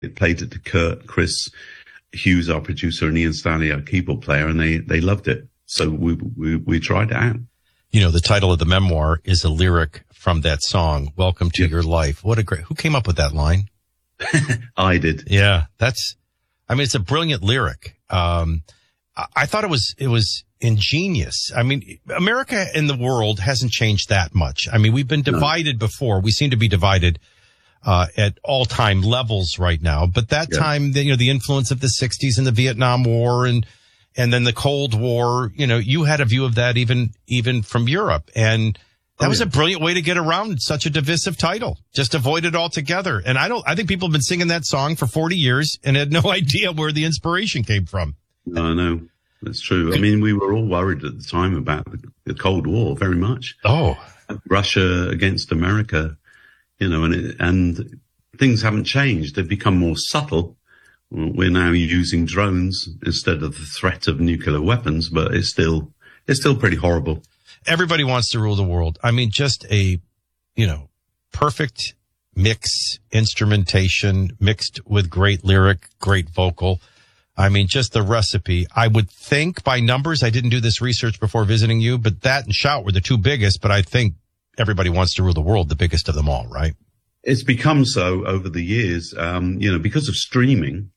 it played it to Kurt, Chris Hughes, our producer, and Ian Stanley, our keyboard player, and they loved it. So we tried it out. You know, the title of the memoir is a lyric from that song, Welcome to Your Life. Who came up with that line? I did. Yeah, it's a brilliant lyric. I thought it was ingenious. I mean, America and the world hasn't changed that much. I mean, we've been divided before. We seem to be divided at all-time levels right now. But that time, the influence of the 60s and the Vietnam War and then the Cold War, you had a view of that even from Europe. And that was a brilliant way to get around such a divisive title. Just avoid it altogether. And I think people have been singing that song for 40 years and had no idea where the inspiration came from. I know. That's true. I mean, we were all worried at the time about the Cold War very much. Oh. Russia against America, and things haven't changed. They've become more subtle. We're now using drones instead of the threat of nuclear weapons, but it's still pretty horrible. Everybody wants to rule the world. I mean, just a, perfect mix, instrumentation mixed with great lyric, great vocal. I mean, just the recipe. I would think by numbers, I didn't do this research before visiting you, but that and Shout were the two biggest, but I think Everybody Wants to Rule the World, the biggest of them all, right? It's become so over the years, because of streaming.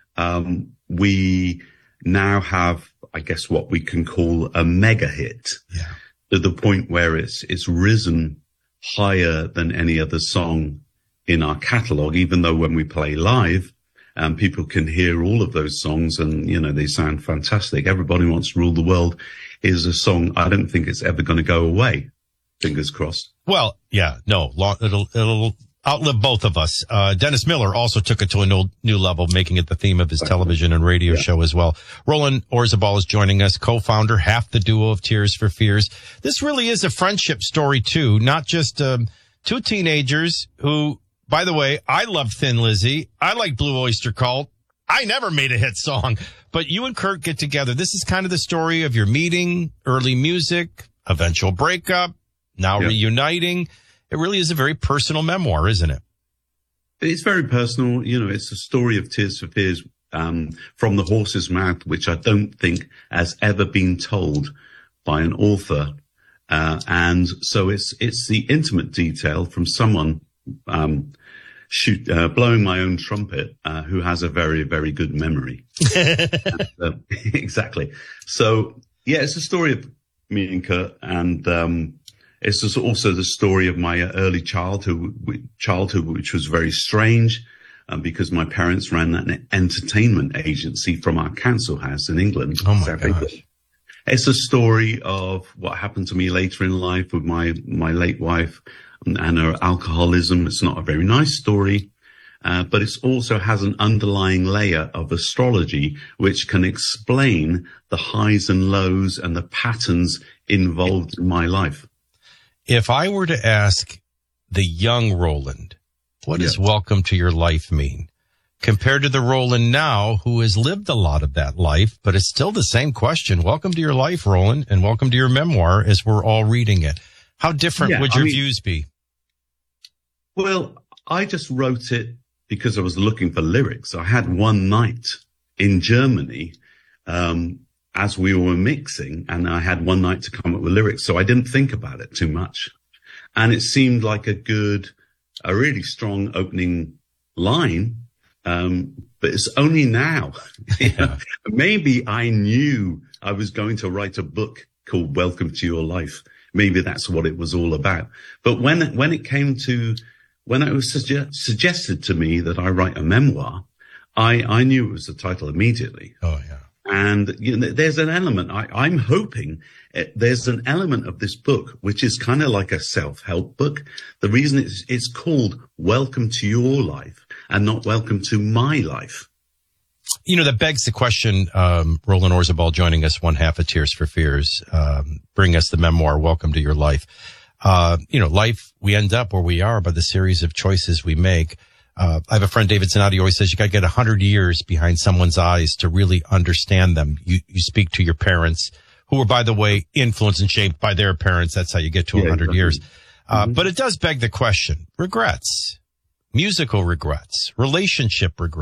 We now have, I guess, what we can call a mega hit. Yeah. To the point where it's risen higher than any other song in our catalog, even though when we play live, people can hear all of those songs and, they sound fantastic. Everybody Wants to Rule the World is a song. I don't think it's ever going to go away. Fingers crossed. Well, yeah, no, it'll outlive both of us. Dennis Miller also took it to a new level, making it the theme of his television and radio show as well. Roland Orzabal is joining us, co-founder, half the duo of Tears for Fears. This really is a friendship story too, not just two teenagers who, by the way, I love Thin Lizzy. I like Blue Oyster Cult. I never made a hit song, but you and Kurt get together. This is kind of the story of your meeting, early music, eventual breakup, now reuniting. It really is a very personal memoir, isn't it? It's very personal. It's a story of Tears for Fears from the horse's mouth, which I don't think has ever been told by an author. And so it's the intimate detail from someone blowing my own trumpet, who has a very, very good memory. Exactly. So, it's a story of me and Kurt, and it's also the story of my early childhood, which was very strange, because my parents ran an entertainment agency from our council house in England. Oh my gosh. It's a story of what happened to me later in life with my late wife and her alcoholism. It's not a very nice story, but it also has an underlying layer of astrology, which can explain the highs and lows and the patterns involved in my life. If I were to ask the young Roland, what does Welcome to Your Life mean? Compared to the Roland now, who has lived a lot of that life, but it's still the same question. Welcome to your life, Roland, and welcome to your memoir as we're all reading it. How different would your views be? Well, I just wrote it because I was looking for lyrics. I had one night in Germany, as we were mixing, and I had one night to come up with lyrics, so I didn't think about it too much. And it seemed like a really strong opening line, but it's only now. Maybe I knew I was going to write a book called Welcome to Your Life. Maybe that's what it was all about. But when it was suggested to me that I write a memoir, I knew it was the title immediately. Oh, yeah. And there's an element, I'm hoping there's an element of this book, which is kind of like a self-help book. The reason it's called Welcome to Your Life and not Welcome to My Life. That begs the question, Roland Orzabal joining us, one half of Tears for Fears, bring us the memoir, Welcome to Your Life. Life, we end up where we are by the series of choices we make. I have a friend, David Zanotti, always says you got to get 100 years behind someone's eyes to really understand them. You speak to your parents, who were, by the way, influenced and shaped by their parents. That's how you get to 100 years. But it does beg the question, regrets. musical regrets, relationship regrets.